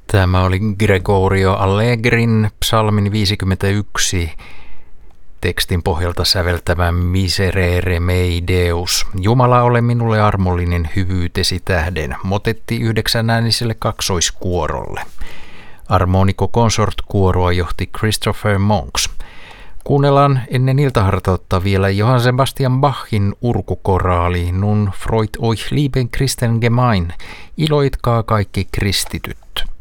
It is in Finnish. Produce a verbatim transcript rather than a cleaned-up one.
Tämä oli Gregorio Allegrin psalmin viisikymmentäyksi tekstin pohjalta säveltävä Miserere mei Deus. Jumala, ole minulle armollinen hyvyytesi tähden, motetti yhdeksänääniselle kaksoiskuorolle. Armonico Consort-kuoroa johti Christopher Monks. Kuunnellaan ennen iltahartautta vielä Johann Sebastian Bachin urkukoraali Nun freut euch liebe Christen gemein, iloitkaa kaikki kristityt.